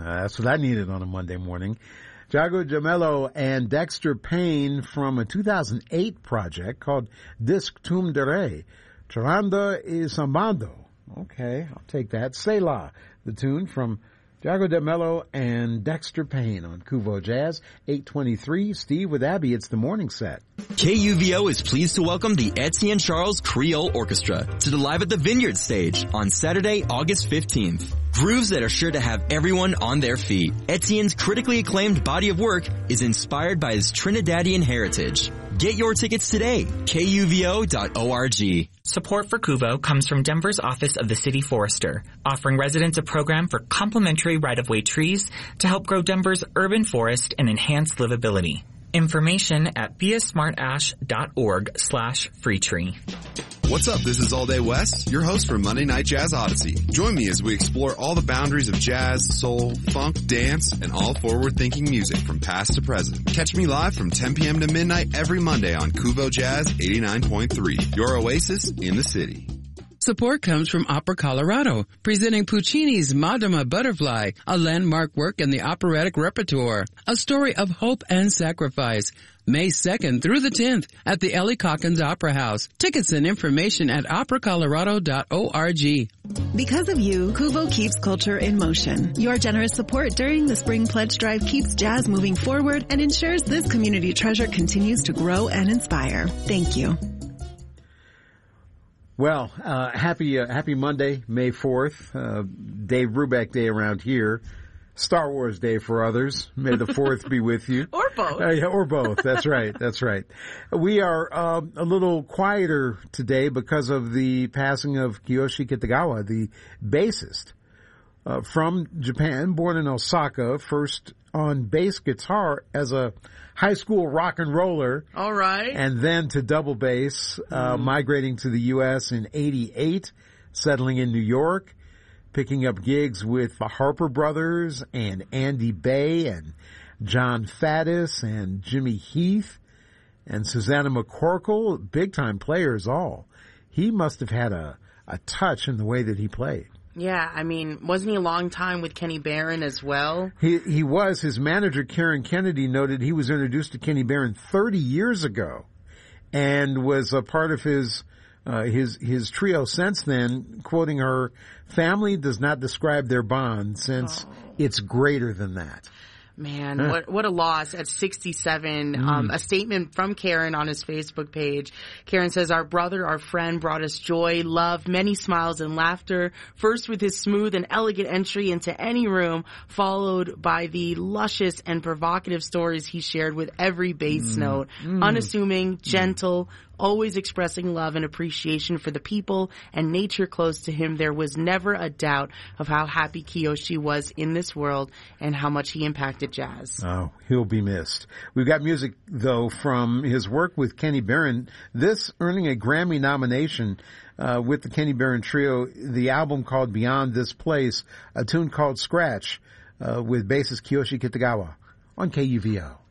That's what I needed on a Monday morning. Jago Jamello and Dexter Payne from a 2008 project called Disc Tum Dere. Charanda y Sambando. Okay, I'll take that. Selah, the tune from Jago Jamello and Dexter Payne on Kuvo Jazz. 8:23. Steve with Abby. It's the morning set. KUVO is pleased to welcome the Etienne Charles Creole Orchestra to the Live at the Vineyard stage on Saturday, August 15th. Grooves that are sure to have everyone on their feet. Etienne's critically acclaimed body of work is inspired by his Trinidadian heritage. Get your tickets today. KUVO.org. Support for Kuvo comes from Denver's Office of the City Forester, offering residents a program for complimentary right-of-way trees to help grow Denver's urban forest and enhance livability. Information at beasmartash.org/freetree. What's up? This is All Day West, your host for Monday Night Jazz Odyssey. Join me as we explore all the boundaries of jazz, soul, funk, dance, and all forward-thinking music from past to present. Catch me live from 10 p.m. to midnight every Monday on Kuvo Jazz 89.3, your oasis in the city. Support comes from Opera Colorado, presenting Puccini's Madama Butterfly, a landmark work in the operatic repertoire, a story of hope and sacrifice. May 2nd through the 10th at the Ellie Calkins Opera House. Tickets and information at operacolorado.org. Because of you, Kuvo keeps culture in motion. Your generous support during the Spring Pledge Drive keeps jazz moving forward and ensures this community treasure continues to grow and inspire. Thank you. Well, happy Monday, May 4th, Dave Brubeck Day around here. Star Wars Day for others. May the 4th be with you. Or both. Yeah, or both. That's right. That's right. We are a little quieter today because of the passing of Kiyoshi Kitagawa, the bassist from Japan, born in Osaka, first on bass guitar as a high school rock and roller. All right. And then to double bass, migrating to the U.S. in 88, settling in New York, picking up gigs with the Harper Brothers and Andy Bay and John Faddis and Jimmy Heath and Susanna McCorkle, big-time players all. He must have had a touch in the way that he played. Yeah, I mean, wasn't he a long time with Kenny Barron as well? He was. His manager, Karen Kennedy, noted he was introduced to Kenny Barron 30 years ago and was a part of his trio since then, quoting her, "Family does not describe their bond since it's greater than that." Man, what a loss at 67. A statement from Karen on his Facebook page. Karen says, "Our brother, our friend, brought us joy, love, many smiles and laughter. First with his smooth and elegant entry into any room, followed by the luscious and provocative stories he shared with every bass note. Unassuming, gentle, always expressing love and appreciation for the people and nature close to him. There was never a doubt of how happy Kiyoshi was in this world and how much he impacted jazz." Oh, he'll be missed. We've got music, though, from his work with Kenny Barron, this earning a Grammy nomination with the Kenny Barron Trio, the album called Beyond This Place, a tune called Scratch with bassist Kiyoshi Kitagawa on KUVO.